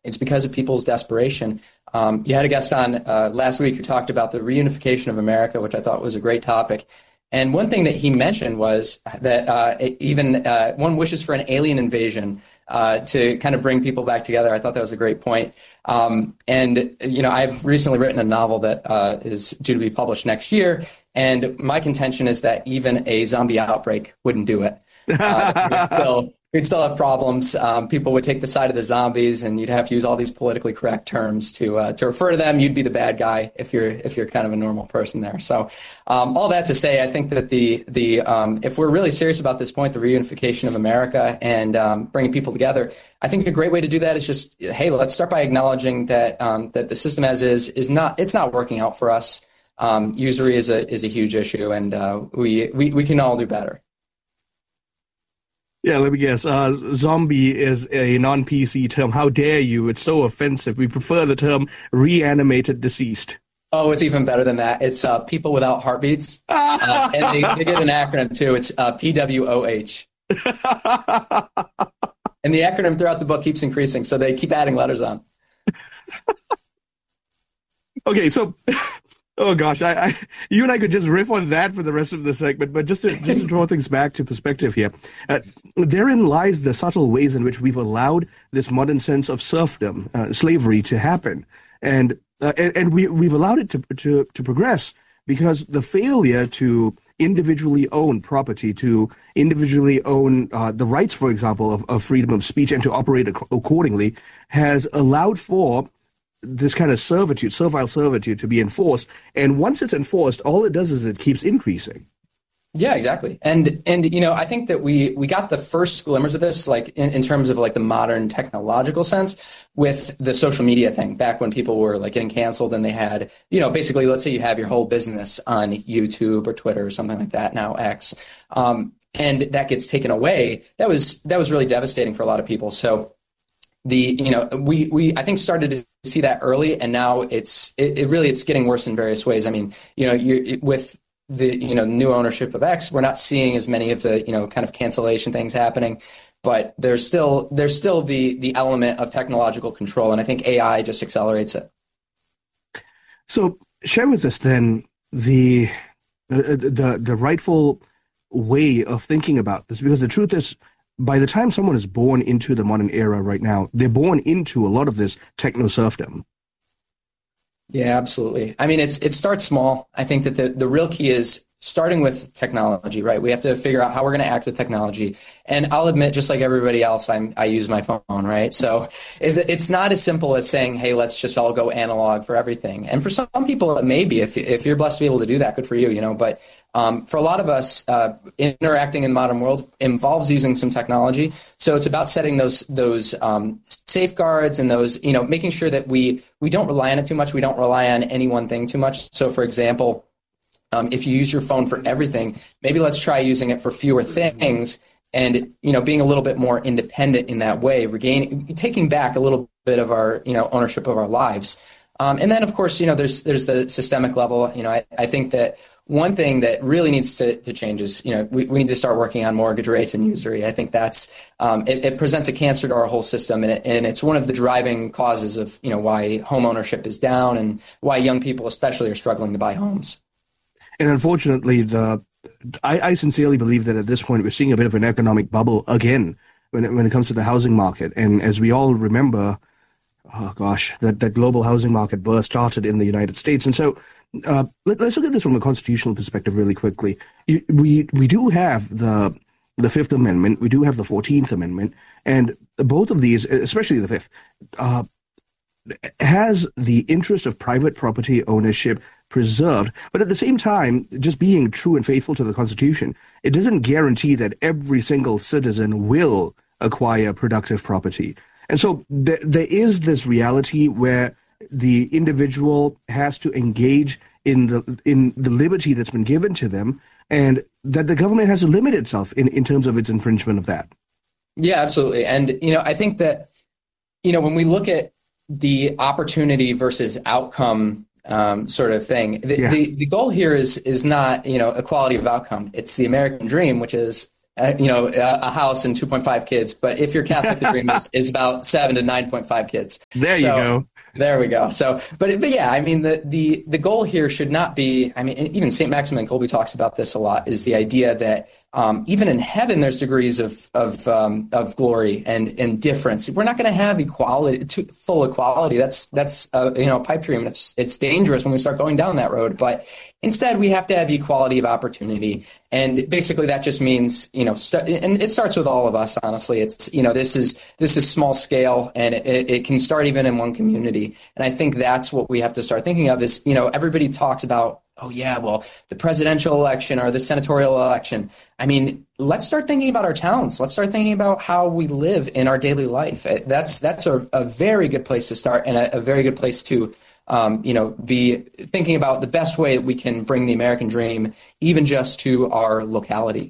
It's because of people's desperation. You had a guest on last week who talked about the reunification of America, which I thought was a great topic. And one thing that he mentioned was that even one wishes for an alien invasion to kind of bring people back together. I thought that was a great point. And, I've recently written a novel that is due to be published next year. And my contention is that even a zombie outbreak wouldn't do it. We'd still have problems. People would take the side of the zombies, and you'd have to use all these politically correct terms to refer to them. You'd be the bad guy if you're kind of a normal person there. So all that to say, I think that the if we're really serious about this point, the reunification of America and bringing people together, I think a great way to do that is just, hey, let's start by acknowledging that that the system as is not working out for us. Usury is a huge issue, and we can all do better. Yeah, let me guess. Zombie is a non-PC term. How dare you? It's so offensive. We prefer the term reanimated deceased. Oh, it's even better than that. It's people without heartbeats. And they get an acronym, too. It's PWOH. And the acronym throughout the book keeps increasing, so they keep adding letters on. Okay, so... Oh gosh, you and I could just riff on that for the rest of the segment, but just to draw things back to perspective here, therein lies the subtle ways in which we've allowed this modern sense of serfdom, slavery, to happen, and we've allowed it to progress because the failure to individually own property, to individually own the rights, for example, of freedom of speech, and to operate accordingly, has allowed for this kind of servile servitude to be enforced. And once it's enforced, all it does is it keeps increasing. Yeah, exactly. And I think that we got the first glimmers of this, like in terms of like the modern technological sense, with the social media thing back when people were like getting canceled and they had, basically, let's say you have your whole business on YouTube or Twitter or something like that, now X, and that gets taken away. That was really devastating for a lot of people. So we I think started to see that early, and now it's getting worse in various ways. I mean, with the new ownership of X, we're not seeing as many of the kind of cancellation things happening, but there's still the element of technological control, and I think AI just accelerates it. So share with us then the rightful way of thinking about this, because the truth is, by the time someone is born into the modern era right now, they're born into a lot of this techno-serfdom. Yeah, absolutely. I mean, it starts small. I think that the real key is starting with technology, right? We have to figure out how we're going to act with technology. And I'll admit, just like everybody else, I use my phone, right? So it's not as simple as saying, hey, let's just all go analog for everything. And for some people, it may be. If you're blessed to be able to do that, good for you, But for a lot of us, interacting in the modern world involves using some technology. So it's about setting those safeguards and those, making sure that we don't rely on it too much. We don't rely on any one thing too much. So, for example, if you use your phone for everything, maybe let's try using it for fewer things and, being a little bit more independent in that way, taking back a little bit of our, ownership of our lives. And then, of course, there's the systemic level. I think that one thing that really needs to change is, we need to start working on mortgage rates and usury. I think that's it presents a cancer to our whole system, and it's one of the driving causes of why home ownership is down and why young people especially are struggling to buy homes. And unfortunately, I sincerely believe that at this point we're seeing a bit of an economic bubble again when it comes to the housing market. And as we all remember, that global housing market burst started in the United States. And so let's look at this from a constitutional perspective really quickly. We do have the Fifth Amendment, we do have the 14th Amendment, and both of these, especially the Fifth, has the interest of private property ownership preserved, but at the same time, just being true and faithful to the Constitution, it doesn't guarantee that every single citizen will acquire productive property. And so there is this reality where the individual has to engage in the liberty that's been given to them, and that the government has to limit itself in terms of its infringement of that. Yeah, absolutely. And, I think that, when we look at the opportunity versus outcome sort of thing, the goal here is not, equality of outcome. It's the American dream, which is a house and 2.5 kids. But if you're Catholic, the dream is about 7 to 9.5 kids. There you go. There we go. So, but yeah, I mean, the goal here should not be, I mean, even St. Maximilian Kolbe talks about this a lot, is the idea that even in heaven, there's degrees of glory and difference. We're not going to have equality, full equality. That's a pipe dream. It's dangerous when we start going down that road. But instead, we have to have equality of opportunity. And basically, that just means, and it starts with all of us. Honestly, it's this is small scale, and it can start even in one community. And I think that's what we have to start thinking of. Is everybody talks about, oh yeah, well, the presidential election or the senatorial election. I mean, let's start thinking about our towns. Let's start thinking about how we live in our daily life. That's a very good place to start, and a very good place to be thinking about the best way that we can bring the American dream, even just to our locality.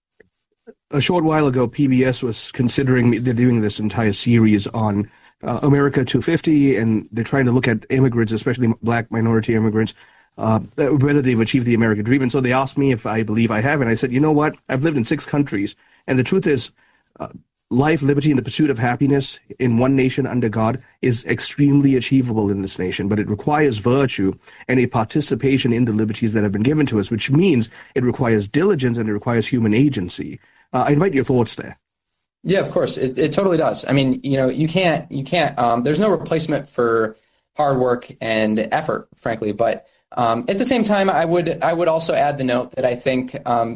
A short while ago, PBS was considering, they're doing this entire series on America 250, and they're trying to look at immigrants, especially black minority immigrants, whether they've achieved the American dream. And so they asked me if I believe I have, and I said, you know what? I've lived in 6 countries, and the truth is, life, liberty, and the pursuit of happiness in one nation under God is extremely achievable in this nation, but it requires virtue and a participation in the liberties that have been given to us, which means it requires diligence and it requires human agency. I invite your thoughts there. Yeah, of course. It totally does. I mean, you can't, there's no replacement for hard work and effort, frankly, but at the same time, I would also add the note that I think,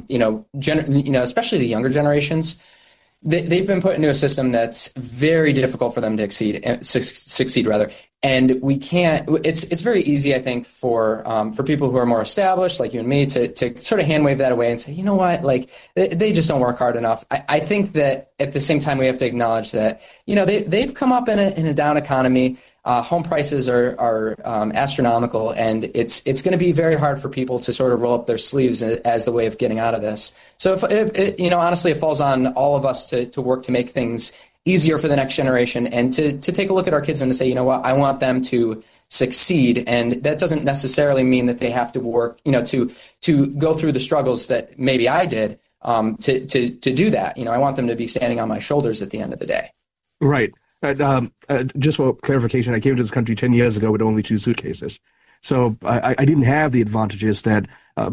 especially the younger generations, they've been put into a system that's very difficult for them to succeed rather. And we can't, it's very easy, I think, for people who are more established, like you and me, to sort of hand wave that away and say, you know what, like they just don't work hard enough. I think that at the same time, we have to acknowledge that, they've come up in a down economy. Home prices are astronomical, and it's going to be very hard for people to sort of roll up their sleeves as the way of getting out of this. So if honestly, it falls on all of us to work to make things easier for the next generation, and to take a look at our kids and to say, you know what, I want them to succeed. And that doesn't necessarily mean that they have to work, to go through the struggles that maybe I did to do that. I want them to be standing on my shoulders at the end of the day. Right. Just for clarification, I came to this country 10 years ago with only 2 suitcases. So I didn't have the advantages that,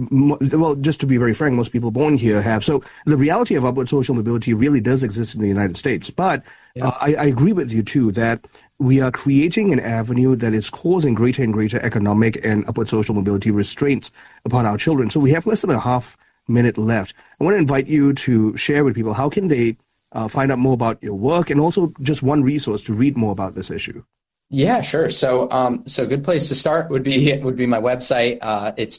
just to be very frank, most people born here have. So the reality of upward social mobility really does exist in the United States. But yeah. I agree with you, too, that we are creating an avenue that is causing greater and greater economic and upward social mobility restraints upon our children. So we have less than a half minute left. I want to invite you to share with people, how can they find out more about your work, and also just one resource to read more about this issue? Yeah, sure. So a good place to start would be my website. It's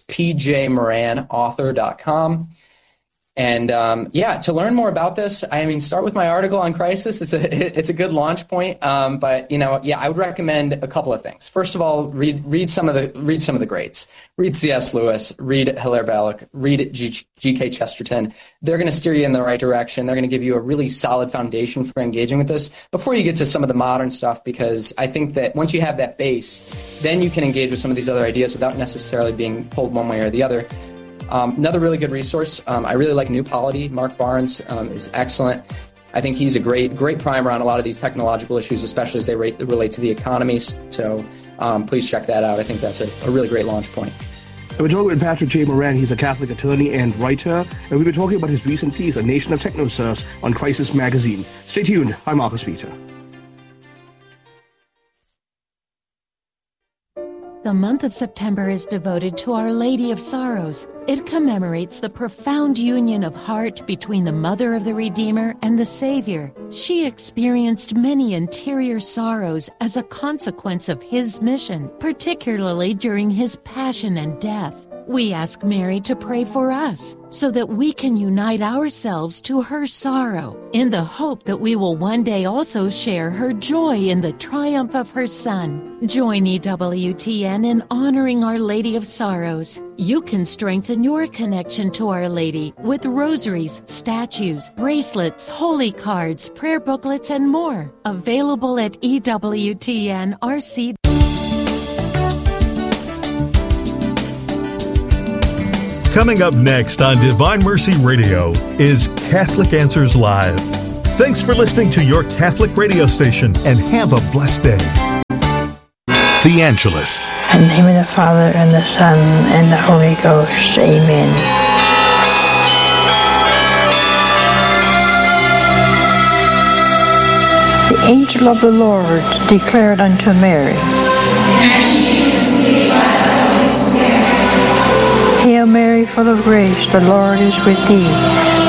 pjmoranauthor.com. And to learn more about this, start with my article on crisis. It's a good launch point. But I would recommend a couple of things. First of all, read some of the greats. Read C.S. Lewis, read Hilaire Belloc, read G.K. Chesterton. They're going to steer you in the right direction. They're going to give you a really solid foundation for engaging with this before you get to some of the modern stuff, because I think that once you have that base, then you can engage with some of these other ideas without necessarily being pulled one way or the other. Another really good resource, I really like New Polity. Mark Barnes is excellent. I think he's a great primer on a lot of these technological issues, especially as they relate to the economies. So please check that out. I think that's a really great launch point. We're talking with Patrick J. Moran. He's a Catholic attorney and writer, and we've been talking about his recent piece, A Nation of Technoserfs, on Crisis Magazine. Stay tuned. I'm Marcus Peter. The month of September is devoted to Our Lady of Sorrows. It commemorates the profound union of heart between the Mother of the Redeemer and the Savior. She experienced many interior sorrows as a consequence of His mission, particularly during His passion and death. We ask Mary to pray for us so that we can unite ourselves to her sorrow in the hope that we will one day also share her joy in the triumph of her Son. Join EWTN in honoring Our Lady of Sorrows. You can strengthen your connection to Our Lady with rosaries, statues, bracelets, holy cards, prayer booklets, and more. Available at EWTN.RC. Coming up next on Divine Mercy Radio is Catholic Answers Live. Thanks for listening to your Catholic radio station, and have a blessed day. The Angelus. In the name of the Father, and the Son, and the Holy Ghost. Amen. The angel of the Lord declared unto Mary, Hail Mary, full of grace, the Lord is with thee.